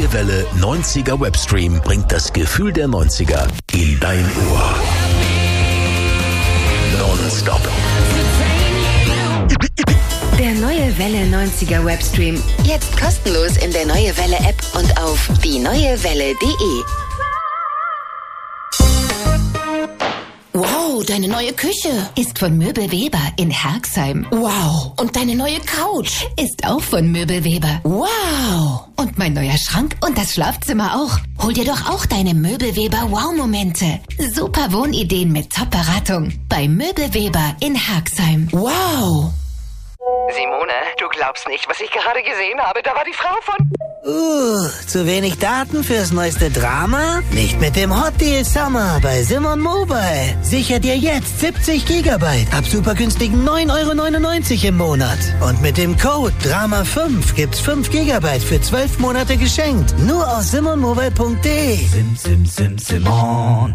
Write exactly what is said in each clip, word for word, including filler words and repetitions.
Neue Welle neunziger Webstream bringt das Gefühl der neunziger in dein Ohr. Nonstop. Der Neue Welle neunziger Webstream. Jetzt kostenlos in der Neue Welle App und auf die neue welle punkt de. Wow, deine neue Küche ist von Möbel Weber in Herxheim. Wow. Und deine neue Couch ist auch von Möbel Weber. Wow. Und mein neuer Schrank und das Schlafzimmer auch. Hol dir doch auch deine Möbel Weber Wow-Momente. Super Wohnideen mit Top-Beratung bei Möbel Weber in Herxheim. Wow. Simone, du glaubst nicht, was ich gerade gesehen habe. Da war die Frau von... Uh, zu wenig Daten fürs neueste Drama? Nicht mit dem Hot Deal Summer bei Simon Mobile. Sicher dir jetzt siebzig Gigabyte ab super günstigen neun Euro neunundneunzig im Monat. Und mit dem Code Drama fünf gibt's fünf Gigabyte für zwölf Monate geschenkt. Nur auf simon mobile punkt de. Sim, sim, sim, Simon.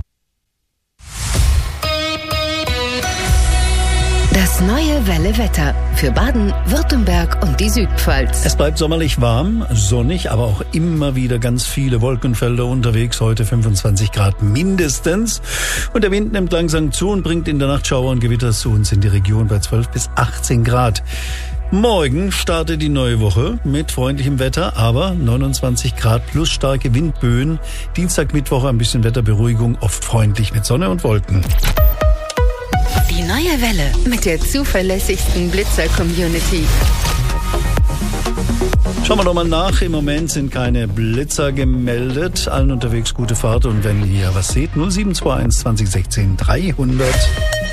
Das Neue Welle Wetter für Baden, Württemberg und die Südpfalz. Es bleibt sommerlich warm, sonnig, aber auch immer wieder ganz viele Wolkenfelder unterwegs. Heute fünfundzwanzig Grad mindestens. Und der Wind nimmt langsam zu und bringt in der Nacht Schauer und Gewitter zu uns in die Region bei zwölf bis achtzehn Grad. Morgen startet die neue Woche mit freundlichem Wetter, aber neunundzwanzig Grad plus starke Windböen. Dienstag, Mittwoch ein bisschen Wetterberuhigung, oft freundlich mit Sonne und Wolken. Die Neue Welle mit der zuverlässigsten Blitzer-Community. Schauen wir doch mal nach. Im Moment sind keine Blitzer gemeldet. Allen unterwegs gute Fahrt. Und wenn ihr was seht, null sieben zwei eins zwanzig sechzehn dreihundert.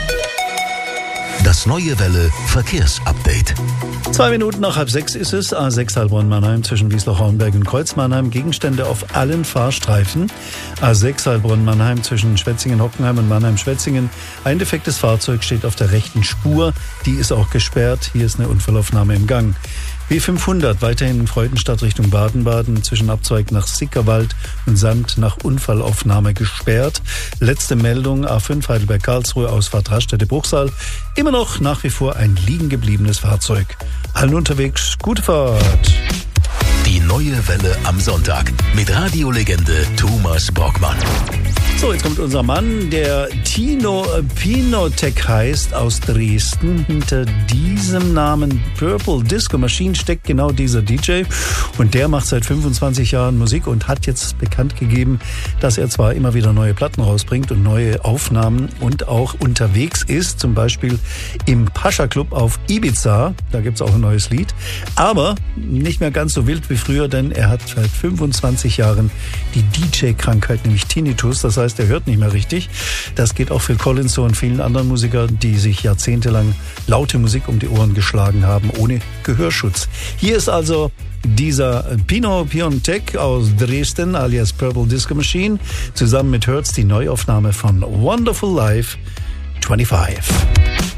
Das Neue Welle Verkehrsupdate. Zwei Minuten nach halb sechs ist es. A sechs Heilbronn-Mannheim zwischen Wiesloch-Hornberg und Kreuz-Mannheim. Gegenstände auf allen Fahrstreifen. A sechs Heilbronn-Mannheim zwischen Schwetzingen-Hockenheim und Mannheim-Schwetzingen. Ein defektes Fahrzeug steht auf der rechten Spur. Die ist auch gesperrt. Hier ist eine Unfallaufnahme im Gang. B fünfhundert weiterhin in Freudenstadt Richtung Baden-Baden, zwischen Abzweig nach Sickerwald und Sand nach Unfallaufnahme gesperrt. Letzte Meldung, A fünf Heidelberg-Karlsruhe, Ausfahrt Raststätte Bruchsal. Immer noch nach wie vor ein liegen gebliebenes Fahrzeug. Allen unterwegs, gute Fahrt. Die Neue Welle am Sonntag mit Radiolegende Thomas Brockmann. So, jetzt kommt unser Mann, der Tino Pinotek heißt, aus Dresden. Hinter diesem Namen Purple Disco Machine steckt genau dieser D J. Und der macht seit fünfundzwanzig Jahren Musik und hat jetzt bekannt gegeben, dass er zwar immer wieder neue Platten rausbringt und neue Aufnahmen und auch unterwegs ist, zum Beispiel im Pascha Club auf Ibiza. Da gibt's auch ein neues Lied. Aber nicht mehr ganz so wild wie früher, denn er hat seit fünfundzwanzig Jahren die D J-Krankheit, nämlich Tinnitus. Das heißt, er hört nicht mehr richtig. Das geht auch Phil Collins so und vielen anderen Musikern, die sich jahrzehntelang laute Musik um die Ohren geschlagen haben, ohne Gehörschutz. Hier ist also dieser Pino Piontek aus Dresden, alias Purple Disco Machine, zusammen mit Hertz, die Neuaufnahme von Wonderful Life fünfundzwanzig.